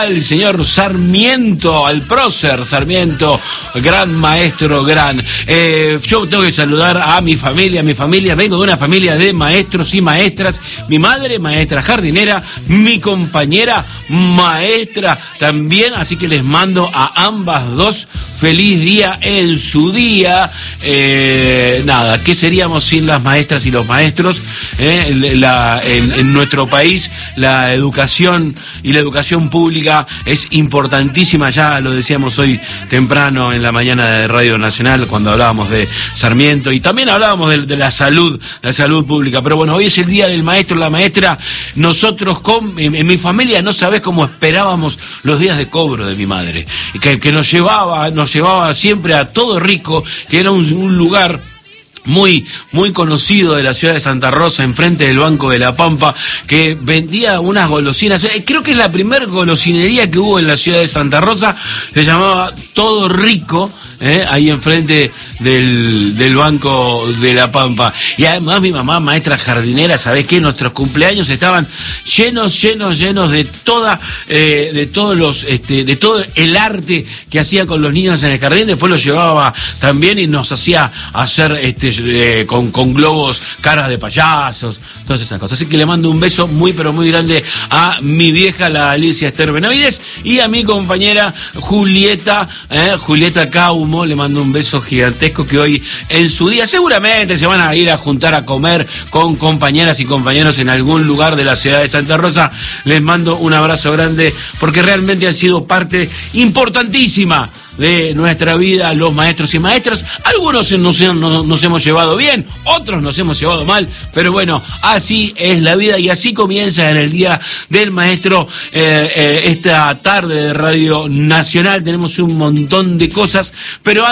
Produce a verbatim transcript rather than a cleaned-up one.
al señor Sarmiento, al prócer Sarmiento, gran maestro, gran. Eh, yo tengo que saludar a mi familia, mi familia, vengo de una familia de maestros y maestras, mi madre, maestra jardinera, mi compañera, maestra también, así que les mando a ambas dos feliz día en su día. Eh, nada, ¿qué seríamos sin las maestras y los maestros? Eh, la, en, en nuestro país la educación y la educación pública es importantísima, ya lo decíamos hoy temprano en la mañana de Radio Nacional cuando hablábamos de Sarmiento y también hablábamos de, de la salud, la salud pública, pero bueno, hoy es el día del maestro, la maestra. Nosotros con, en, en mi familia no sabés cómo esperábamos los días de cobro de mi madre, que, que nos llevaba, nos llevaba siempre a Todo Rico, que era un, un lugar muy muy conocido de la ciudad de Santa Rosa, enfrente del Banco de la Pampa, que vendía unas golosinas. Creo que es la primer golosinería que hubo en la ciudad de Santa Rosa, se llamaba Todo Rico, ¿eh? Ahí enfrente del, del Banco de la Pampa. Y además mi mamá, maestra jardinera, ¿sabés qué? Nuestros cumpleaños estaban llenos, llenos, llenos de toda, eh, de todos los, este, de todo el arte que hacía con los niños en el jardín. Después los llevaba también y nos hacía hacer este Eh, con, con globos, caras de payasos, todas esas cosas. Así que le mando un beso muy pero muy grande a mi vieja, la Alicia Esther Benavides, y a mi compañera Julieta, eh, Julieta Caumo, le mando un beso gigantesco, que hoy en su día seguramente se van a ir a juntar a comer con compañeras y compañeros en algún lugar de la ciudad de Santa Rosa. Les mando un abrazo grande porque realmente han sido parte importantísima de nuestra vida, los maestros y maestras. Algunos nos, nos, nos hemos llevado bien, otros nos hemos llevado mal, pero bueno, así es la vida y así comienza en el Día del Maestro. eh, eh, esta tarde de Radio Nacional tenemos un montón de cosas, pero